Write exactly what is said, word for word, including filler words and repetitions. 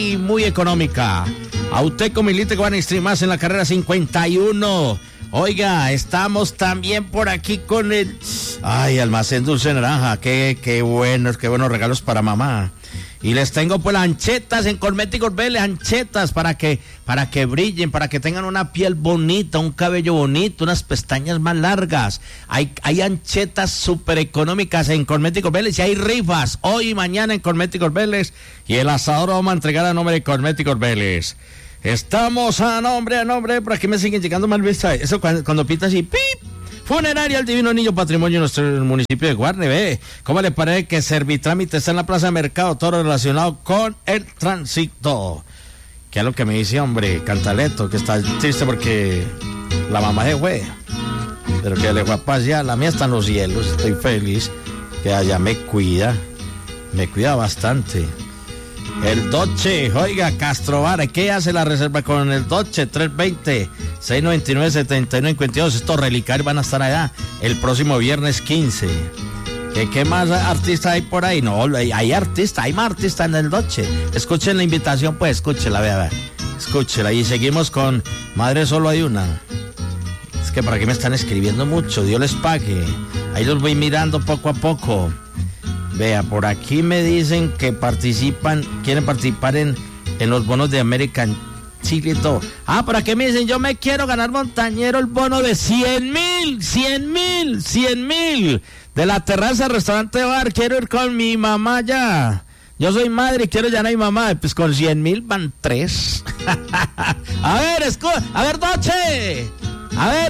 y muy económica. Auteco Milite One Extreme más en la carrera cincuenta y uno. Oiga, estamos también por aquí con el... Ay, almacén Dulce Naranja. Qué, qué buenos, qué buenos regalos para mamá. Y les tengo pues las anchetas en Cosméticos Vélez, anchetas para que, para que brillen, para que tengan una piel bonita, un cabello bonito, unas pestañas más largas. Hay, hay anchetas súper económicas en Cosméticos Vélez y hay rifas hoy y mañana en Cosméticos Vélez. Y el asador lo vamos a entregar a nombre de Cosméticos Vélez. Estamos a nombre, a nombre, por aquí me siguen llegando mal vista. Eso cuando, cuando pita así, ¡pip! Funeraria El Divino Niño, patrimonio de nuestro municipio de Guarne, ve. ¿Cómo le parece que Servitrámite está en la Plaza de Mercado? Todo relacionado con el tránsito. ¿Qué es lo que me dice, hombre? Cantaleto, que está triste porque la mamá se fue. Pero que le fue a pasear. La mía está en los cielos, estoy feliz. Que allá me cuida. Me cuida bastante. El Doche, oiga, Castrovara, ¿qué hace la reserva con el Doche? tres veinte, seis noventa y nueve, setenta y nueve cincuenta y dos. Estos relicarios van a estar allá el próximo viernes quince. ¿Qué, qué más artistas hay por ahí? No, hay, hay artistas, hay más artistas en el Doche. Escuchen la invitación, pues, escúchela, vea, vea. Escúchela. Y seguimos con Madre Solo Hay Una. Es que para qué me están escribiendo mucho, Dios les pague. Ahí los voy mirando poco a poco. Vea, por aquí me dicen que participan, quieren participar en, en los bonos de American Chile y todo. Ah, por aquí me dicen, yo me quiero ganar, montañero, el bono de cien mil, cien mil, cien mil. De la terraza restaurante bar, quiero ir con mi mamá ya. Yo soy madre y quiero ya no hay mamá. Pues con cien mil van tres. A ver, escu- a ver, Doche. A ver,